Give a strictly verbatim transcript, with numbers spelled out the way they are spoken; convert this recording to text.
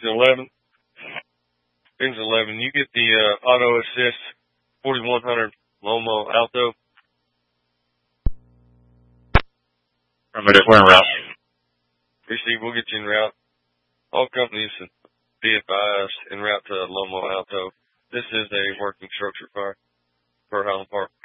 eleven. Engine eleven. You get the uh, auto assist forty-one hundred Lomo Alto. Affirmative. We're en route. Receive. We'll get you en route. All companies be advised en route to Lomo Alto. This is a working structure fire for Highland Park.